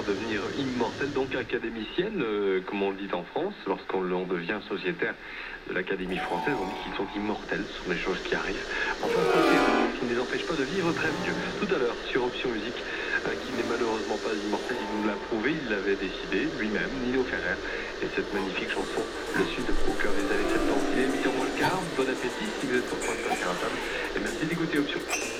devenir immortelle, donc académicienne, comme on le dit en France. Lorsqu'on devient sociétaire de l'Académie française, on dit qu'ils sont immortels. Ce sont des choses qui arrivent. Enfin, ce qui ne les empêche pas de vivre très vieux. Tout à l'heure, sur Option Musique, qui n'est malheureusement pas immortel, il nous l'a prouvé, il l'avait décidé lui-même, Nino Ferrer. Et cette magnifique chanson, Le Sud, au cœur des années 70. Il est 8h moins le quart. Bon appétit si vous êtes en train de passer à table. Et merci d'écouter Option.